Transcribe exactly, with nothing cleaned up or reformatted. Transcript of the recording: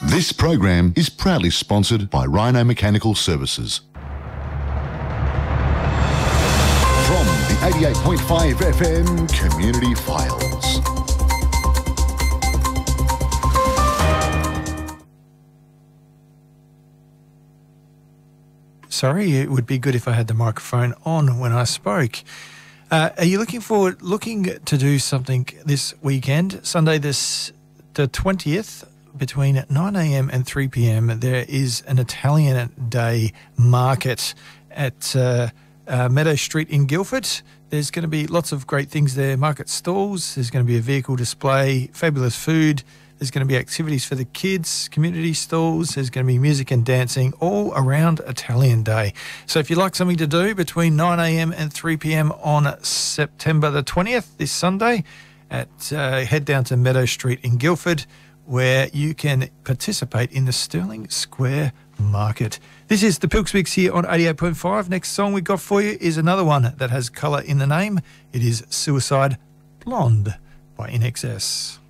This program is proudly sponsored by Rhino Mechanical Services. From the eighty-eight point five F M Community Files. Sorry, it would be good if I had the microphone on when I spoke. Uh, are you looking forward, looking to do something this weekend? Sunday this the twentieth, between nine a m and three p m, there is an Italian Day market at uh, uh, Meadow Street in Guildford. There's going to be lots of great things there, market stalls, there's going to be a vehicle display, fabulous food, there's going to be activities for the kids, community stalls, there's going to be music and dancing all around Italian Day. So if you'd like something to do between nine a m and three p m on September the twentieth, this Sunday, at uh, head down to Meadow Street in Guildford, where you can participate in the Stirling Square Market. This is the Pilks Mix here on eighty-eight point five. Next song we got for you is another one that has colour in the name. It is Suicide Blonde by I N X S.